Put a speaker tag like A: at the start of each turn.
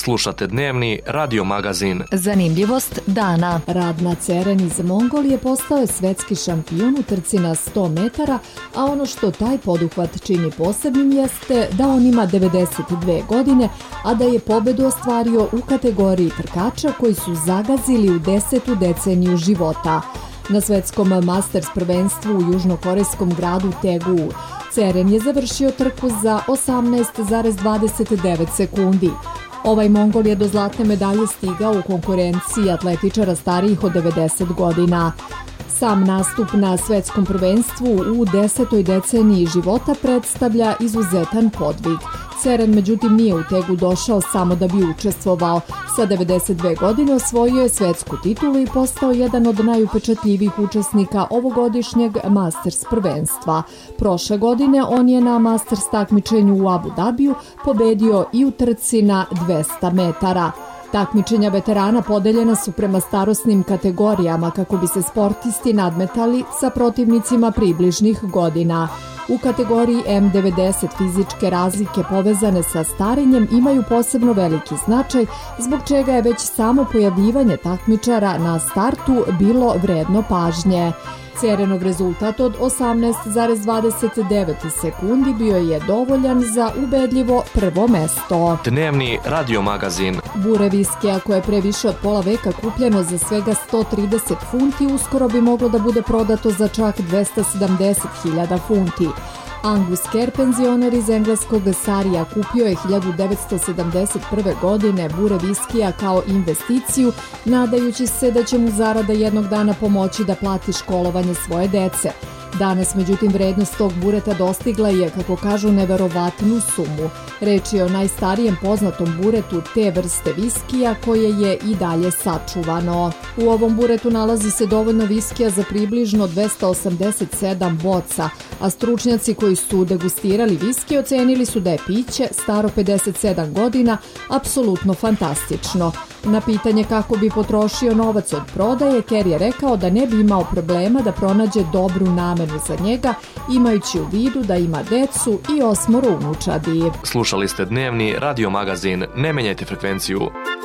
A: Slušate dnevni radio magazin.
B: Zanimljivost dana.
C: Radna Ceren iz Mongolije postao je svetski šampion u trci na 100 metara, a ono što taj poduhvat čini posebnim jeste da on ima 92 godine, a da je pobedu ostvario u kategoriji trkača koji su zagazili u 10. deceniju života. Na svetskom Masters prvenstvu u južnokorejskom gradu Tegu Ceren je završio trku za 18,29 sekundi. Ovaj Mongol je do zlatne medalje stigao u konkurenciji atletičara starijih od 90 godina. Sam nastup na svetskom prvenstvu u 10. deceniji života predstavlja izuzetan podvig. Ceren međutim nije u Tegu došao samo da bi učestvovao. Sa 92 godine osvojio je svetsku titulu i postao jedan od najupečatljivijih učesnika ovogodišnjeg Masters prvenstva. Prošle godine on je na Masters takmičenju u Abu Dabiju pobedio i u trci na 200 metara. Takmičenja veterana podeljena su prema starosnim kategorijama kako bi se sportisti nadmetali sa protivnicima približnih godina. U kategoriji M90 fizičke razlike povezane sa starenjem imaju posebno veliki značaj, zbog čega je već samo pojavljivanje takmičara na startu bilo vredno pažnje. Cerenov rezultat od 18,29 sekundi bio je dovoljan za ubedljivo prvo mesto.
A: Dnevni radio magazin.
C: Bure viskija koje je pre više od pola veka kupljeno za svega 130 funti uskoro bi moglo da bude prodato za čak 270.000 funti. Angus Kerr, penzioner iz engleskog Sarija, kupio je 1971. godine bure viskija kao investiciju, nadajući se da će mu zarada jednog dana pomoći da plati školovanje svoje dece. Danas, međutim, vrednost tog bureta dostigla je, kako kažu, neverovatnu sumu. Reč je o najstarijem poznatom buretu te vrste viskija koje je i dalje sačuvano. U ovom buretu nalazi se dovoljno viskija za približno 287 boca, a stručnjaci koji su degustirali viski ocenili su da je piće staro 57 godina apsolutno fantastično. Na pitanje kako bi potrošio novac od prodaje, Kerr je rekao da ne bi imao problema da pronađe dobru namenu za njega, imajući u vidu da ima decu i 8 unučadi.
A: Slušali ste dnevni radio magazin. Ne menjajte frekvenciju.